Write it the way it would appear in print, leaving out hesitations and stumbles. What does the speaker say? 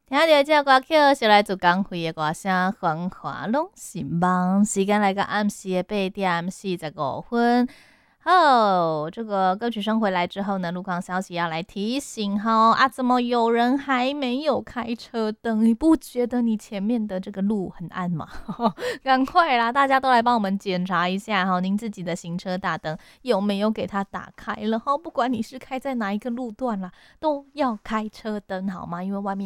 听到这歌曲是来自港辉的歌声《繁华拢是梦》，时间来到暗时的8:45。好，这个歌曲声回来之后呢，路况消息要来提醒哈啊，怎么有人还没有开车灯？你不觉得你前面的这个路很暗吗？赶快啦，大家都来帮我们检查一下哈，您自己的行车大灯有没有给它打开了哈？不管你是开在哪一个路段啦，都要开车灯好吗？因为外面